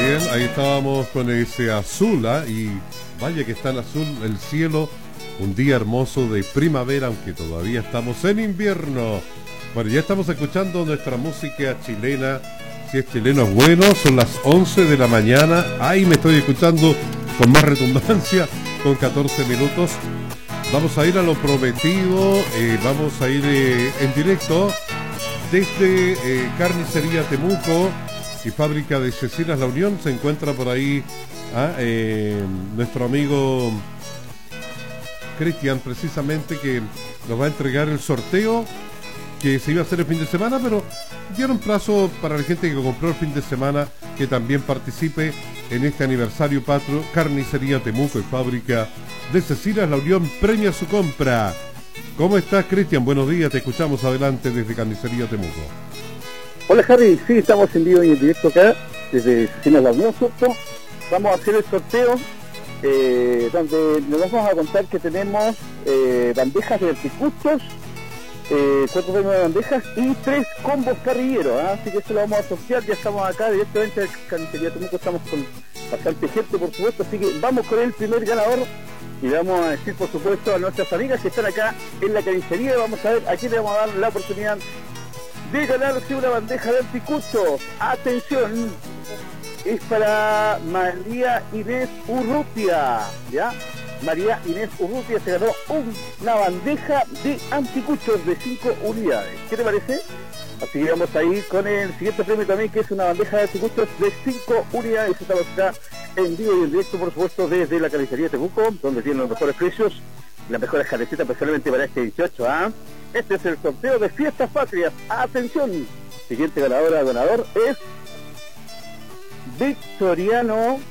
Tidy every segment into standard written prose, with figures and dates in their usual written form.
bien, ahí estábamos con ese azul, ¿ah? Y vaya que está en azul el cielo, un día hermoso de primavera, aunque todavía estamos en invierno. Bueno, ya estamos escuchando nuestra música chilena. Si es chileno es bueno, son las 11 de la mañana. Ahí me estoy escuchando con más redundancia, con 14 minutos. Vamos a ir a lo prometido, vamos a ir en directo desde Carnicería Temuco y Fábrica de Cecinas La Unión. Se encuentra por ahí nuestro amigo Cristian, precisamente, que nos va a entregar el sorteo que se iba a hacer el fin de semana, pero dieron plazo para la gente que compró el fin de semana que también participe en este aniversario patrio. Carnicería Temuco y Fábrica de Cecinas La Unión premia su compra. ¿Cómo estás, Cristian? Buenos días, te escuchamos adelante desde Carnicería Temuco. Hola, Harry, sí, estamos en vivo y en directo acá desde Cecinas La Unión, ¿cierto? Vamos a hacer el sorteo donde nos vamos a contar que tenemos bandejas de anticuchos, 4 premios de bandejas y 3 combos parrilleros, ¿eh? Así que eso lo vamos a sortear. Ya estamos acá directamente en Carnicería Temuco, estamos con bastante gente, por supuesto, así que vamos con el primer ganador y vamos a decir, por supuesto, a nuestras amigas que están acá en la carnicería. Vamos a ver a quién le vamos a dar la oportunidad de ganarse una bandeja de anticuchos. Atención, es para María Inés Urrutia, ¿ya? María Inés Urrutia se ganó una bandeja de anticuchos de 5 unidades. ¿Qué te parece? Así que vamos a ir con el siguiente premio también, que es una bandeja de anticuchos de 5 unidades. Estamos acá en vivo y en directo, por supuesto, desde la carnicería de Temuco, donde tienen los mejores precios, las mejores jarecitas, especialmente para este 18, ¿ah? Este es el sorteo de Fiestas Patrias. Atención, siguiente ganador es Victorino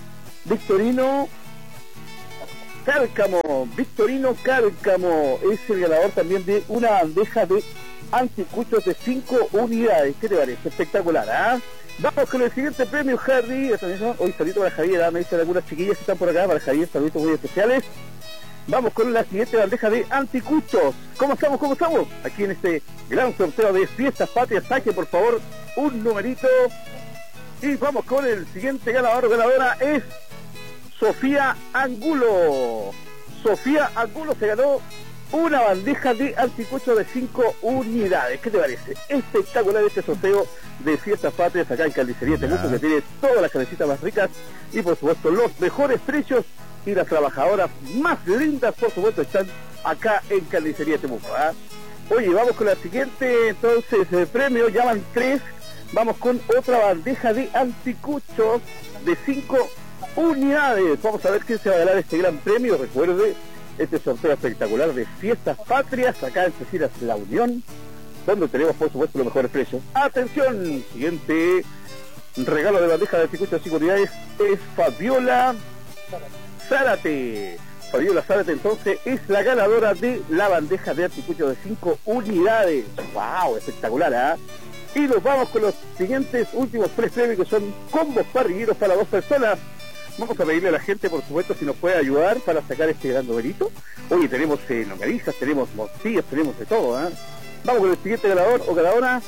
Cárcamo es el ganador también de una bandeja de anticuchos de 5 unidades. ¿Qué te parece? Espectacular, ¿ah? Vamos con el siguiente premio, Harry. Hoy saludito para Javier, me dicen algunas chiquillas que están por acá. Para Javier, saluditos muy especiales. Vamos con la siguiente bandeja de anticuchos. ¿Cómo estamos? Aquí en este gran sorteo de Fiestas Patrias. Saque, por favor, un numerito. Y vamos con el siguiente ganadora es Sofía Angulo. Sofía Angulo se ganó una bandeja de anticuchos de 5 unidades. ¿Qué te parece? Espectacular este sorteo de Fiestas Patrias acá en Carnicería Temuco, que tiene todas las carnecitas más ricas y, por supuesto, los mejores precios, y las trabajadoras más lindas, por supuesto, están acá en Carnicería Temuco, ¿eh? Oye, vamos con la siguiente, entonces, premio, ya van 3. Vamos con otra bandeja de anticuchos de 5 unidades. Vamos a ver quién se va a ganar este gran premio. Recuerde, este sorteo espectacular de Fiestas Patrias acá en Cecinas La Unión, donde tenemos, por supuesto, los mejores precios. Atención, siguiente regalo de bandeja de anticuchos de 5 unidades es Fabiola Zárate. Fabiola Zárate, entonces, es la ganadora de la bandeja de anticuchos de 5 unidades. ¡Wow! Espectacular, ¿ah? Y nos vamos con los siguientes últimos 3 premios, que son combos parrilleros para 2 personas. Vamos a pedirle a la gente, por supuesto, si nos puede ayudar para sacar este gran numerito. Oye, tenemos longanizas, tenemos morcillas, tenemos de todo, ¿eh? Vamos con el siguiente ganador o ganadora.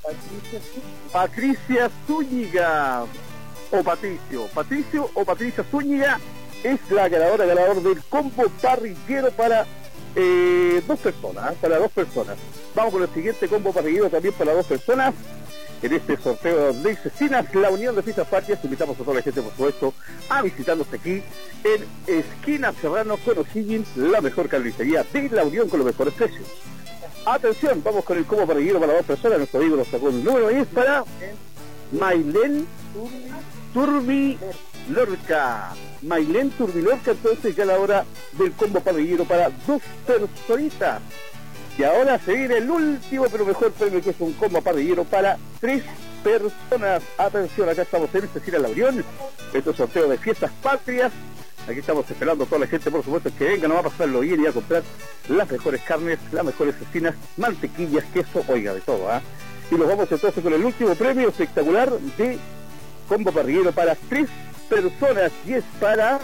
Patricia Zúñiga. O Patricia Zúñiga es la ganador del combo parrillero para 2 personas, para 2 personas. Vamos con el siguiente combo parrillero también para 2 personas. En este sorteo de Cecinas La Unión de Fiestas Patrias, invitamos a toda la gente, por supuesto, a visitarnos aquí en esquina Serrano con O'Higgins, la mejor carnicería de La Unión con los mejores precios. Atención, vamos con el combo parrillero para 2 personas. Nuestro amigo nos sacó un número y es para Mailén Turbilorca. Mailén Turbilorca, entonces, ya la hora del combo parrillero para 2 personitas. Y ahora se viene el último pero mejor premio, que es un combo parrillero para 3 personas. Atención, acá estamos en Cecinas La Unión. Este es sorteo de Fiestas Patrias. Aquí estamos esperando a toda la gente, por supuesto, que venga, no va a pasarlo bien y a comprar las mejores carnes, las mejores cecinas, mantequillas, queso, oiga, de todo, ¿ah? Y nos vamos entonces con el último premio espectacular de combo parrillero para 3 personas, y es para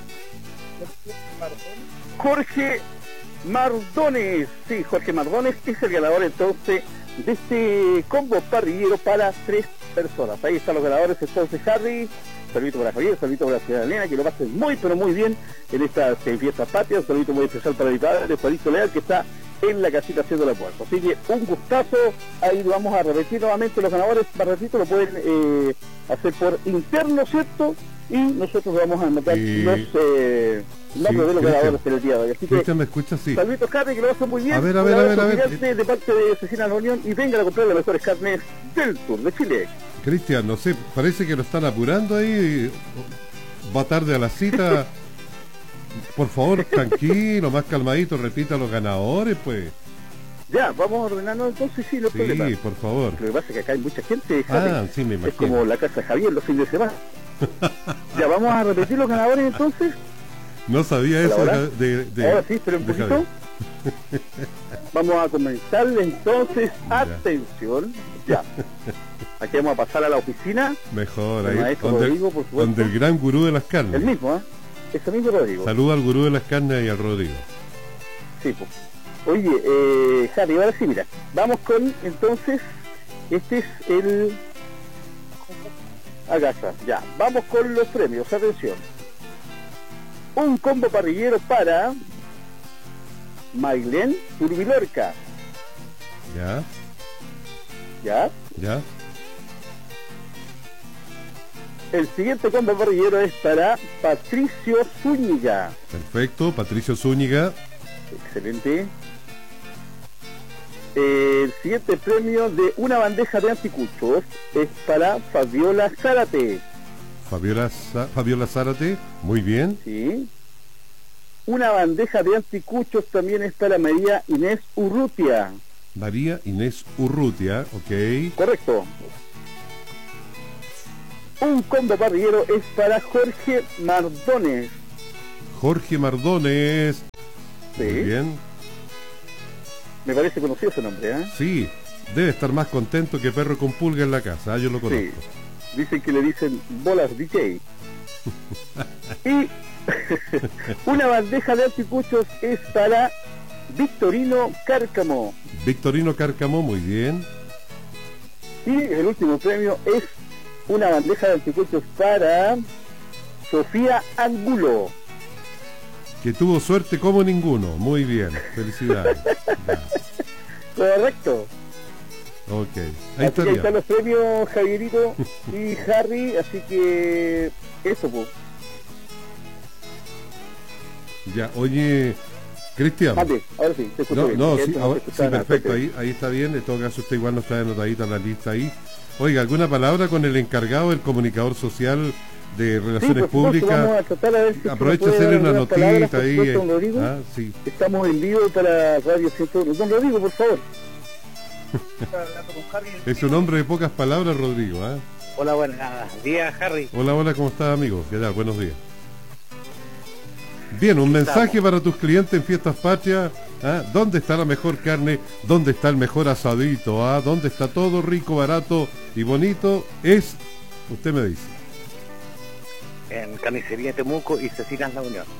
Jorge Mardones. Sí, Jorge Mardones es el ganador entonces de este combo parrillero para 3 personas. Ahí están los ganadores entonces, Harry. saludito para Javier, saludito para la señora Elena, que lo pasen muy, pero muy bien en estas fiestas patrias. Un saludito muy especial para mi padre, Juanito Leal, que está en la casita haciendo la puerta. Así que un gustazo. Ahí vamos a repetir nuevamente los ganadores. Para ratito lo pueden hacer por interno, ¿cierto? Y nosotros vamos a anotar los nombres de los ganadores del día de hoy. Así que, Cristian, ¿me escuchas? Sí. saluditos, Harry, que lo hacen muy bien. A ver. De parte de Cecina La Unión, y vengan a comprar las mejores carnes del sur de Chile. Cristian, no sé, parece que lo están apurando ahí. Va tarde a la cita. Por favor, tranquilo, más calmadito, repita los ganadores, pues. Ya, vamos a ordenarnos entonces, sí, no Sí, problema. por favor. Lo que pasa es que acá hay mucha gente, Harry. Sí, me imagino. Es como la casa de Javier los fines de semana. Ya, vamos a repetir los ganadores entonces. No sabía eso Ahora de sí, pero un de poquito. Javier. Vamos a comenzar entonces. Atención. Ya. Aquí vamos a pasar a la oficina. Mejor, El ahí, maestro Rodrigo, por supuesto. donde el gran gurú de las carnes. El mismo, ¿eh? Ese mismo Rodrigo. Saluda al gurú de las carnes y al Rodrigo. Sí, pues. Oye, Harry, ahora sí, mira. Vamos con, entonces, este es el... Acá está, ya. Vamos con los premios, atención. Un combo parrillero para Mailén Urbilorca. Ya, ¿Ya? ya. El siguiente combo parrillero es para Patricio Zúñiga. Perfecto, Patricio Zúñiga. Excelente. El siguiente premio de una bandeja de anticuchos es para Fabiola Zárate. Fabiola Zárate, muy bien. Sí. Una bandeja de anticuchos también es para María Inés Urrutia. María Inés Urrutia, ok. Correcto. Un combo parrillero es para Jorge Mardones. Jorge Mardones. Sí. Muy bien. Me parece conocido ese nombre, ¿eh? Sí, debe estar más contento que perro con pulga en la casa, yo lo conozco. Sí. Dicen que le dicen bolas DJ. Y una bandeja de anticuchos es para Victorino Cárcamo. Victorino Cárcamo, muy bien. Y el último premio es una bandeja de anticuchos para Sofía Angulo. Que tuvo suerte como ninguno, muy bien, felicidades. Ya. Correcto. Ok, Así que ahí ahí estaría. están los premios, Javierito y Harry, así que eso, pues. Ya, oye, Cristian. Mande, ahora sí, te escucho No, bien, no, porque sí, esto no ahora- se sí, escuchaba nada. perfecto, ahí está bien. En todo caso, usted igual nos trae anotadita en la lista ahí. Oiga, ¿alguna palabra con el encargado, el comunicador social de Relaciones Sí, por supuesto, Públicas? vamos a tratar a ver si Aprovecha se a puede hacerle dar una unas palabras, notita por ahí. supuesto, don Rodrigo. Sí. Estamos en vivo para Radio 101. Don Rodrigo, por favor. Es un hombre de pocas palabras, Rodrigo. ¿Ah? Hola, buenos días, Harry. Hola, ¿cómo estás, amigo? ¿Qué tal? Buenos días. Bien, un mensaje para tus clientes en Fiestas Patrias. ¿Ah? ¿Dónde está la mejor carne? ¿Dónde está el mejor asadito? ¿Ah? ¿Dónde está todo rico, barato y bonito? Usted me dice. En Carnicería Temuco y Cecinas La Unión.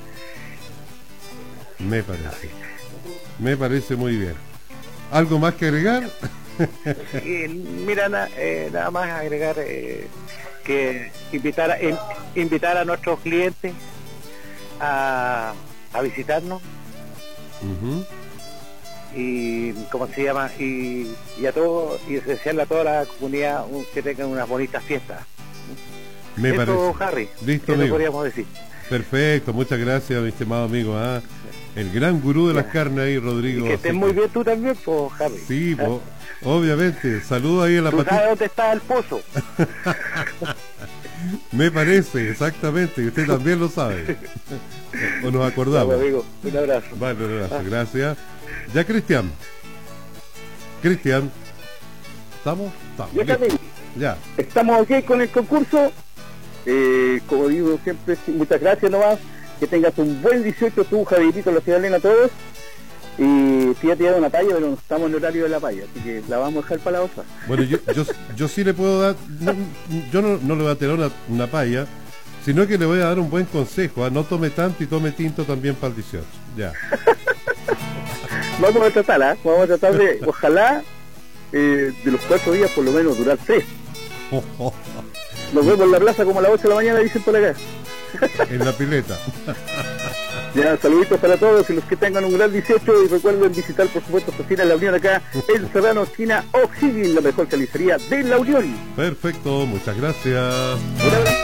Me parece muy bien. ¿Algo más que agregar? Y mira, nada más agregar que invitar a nuestros clientes a visitarnos. Ujú. Y ¿cómo se llama? Y a todos, y desearle a toda la comunidad que tengan unas bonitas fiestas. Me Eso, parece. Harry, Listo, ¿qué le amigo. podríamos decir? Perfecto, muchas gracias, mi estimado amigo. ¿Ah? El gran gurú de las carnes ahí, Rodrigo. Y que estés así muy que- bien tú también, pues, Harry. Sí, obviamente. Saludo ahí a la ¿Tú sabes patita. dónde está el pozo? Me parece, exactamente. Y usted también lo sabe. O nos acordamos. Vamos, amigo, un abrazo. Vale, un abrazo, gracias. Ya, Cristian. Cristian. ¿Estamos? Estamos. Ya, listo. Harry, Ya. estamos ok con el concurso. Como digo siempre, sí, muchas gracias nomás. Que tengas un buen 18 tú, Javierito, la ciudad Elena, a todos. Y fíjate, ya de una palla, pero no estamos en horario de la palla, así que la vamos a dejar para la otra. Bueno, yo sí le puedo dar, yo no le voy a tirar una palla, sino que le voy a dar un buen consejo. No tome tanto y tome tinto también para el 18. Ya. Vamos a tratar, ¿ah? Vamos a tratar de, ojalá, de los 4 días por lo menos durar 3. Nos vemos en la plaza como a las 8 de la mañana, dicen por acá. En la pileta. Ya, saluditos para todos y los que tengan un gran 18 y recuerden visitar por supuesto Cocina La Unión acá en Serrano, esquina O'Higgins, la mejor carnicería de La Unión. Perfecto, muchas gracias. Un abrazo.